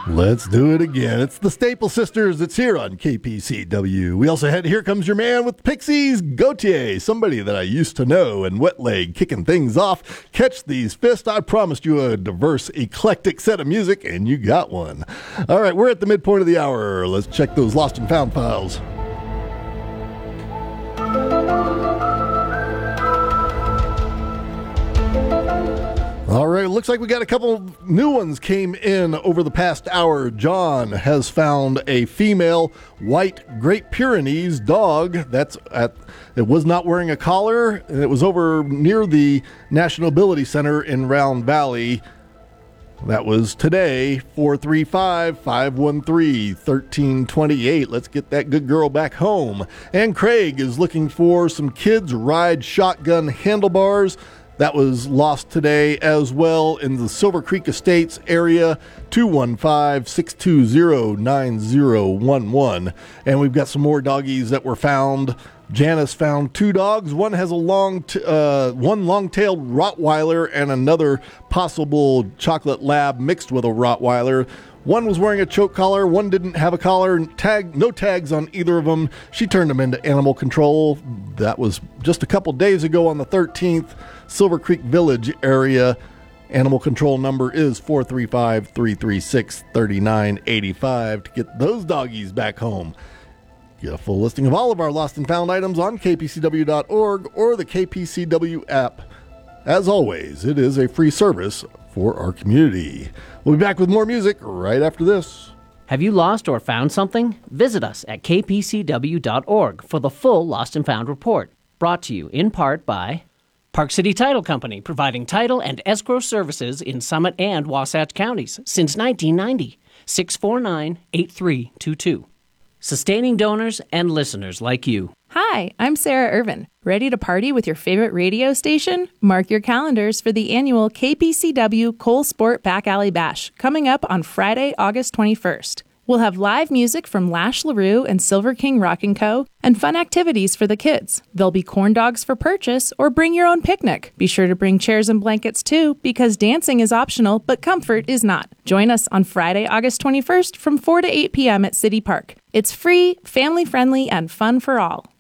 Let's do it again. It's the Staple Sisters. It's here on KPCW. We also had Here Comes Your Man with Pixies, Gautier, somebody that I used to know, and Wet Leg kicking things off. Catch These Fists. I promised you a diverse, eclectic set of music, and you got one. All right, we're at the midpoint of the hour. Let's check those lost and found files. All right, looks like we got a couple new ones came in over the past hour. John has found a female white Great Pyrenees dog it was not wearing a collar, and it was over near the National Ability Center in Round Valley. That was today, 435-513-1328. Let's get that good girl back home. And Craig is looking for some kids ride shotgun handlebars. That was lost today as well in the Silver Creek Estates area, 215-620-9011. And we've got some more doggies that were found. Janice found two dogs. One has a one long-tailed Rottweiler and another possible chocolate lab mixed with a Rottweiler. One was wearing a choke collar, one didn't have a collar, no tags on either of them. She turned them into animal control. That was just a couple days ago on the 13th, Silver Creek Village area. Animal control number is 435-336-3985 to get those doggies back home. Get a full listing of all of our lost and found items on kpcw.org or the KPCW app. As always, it is a free service for our community. We'll be back with more music right after this. Have you lost or found something? Visit us at kpcw.org for the full Lost and Found report. Brought to you in part by Park City Title Company, providing title and escrow services in Summit and Wasatch counties since 1990. 649-8322. Sustaining donors and listeners like you. Hi, I'm Sarah Irvin. Ready to party with your favorite radio station? Mark your calendars for the annual KPCW Cole Sport Back Alley Bash coming up on Friday, August 21st. We'll have live music from Lash LaRue and Silver King Rock & Co. and fun activities for the kids. There'll be corn dogs for purchase or bring your own picnic. Be sure to bring chairs and blankets too, because dancing is optional, but comfort is not. Join us on Friday, August 21st from 4 to 8 p.m. at City Park. It's free, family-friendly, and fun for all.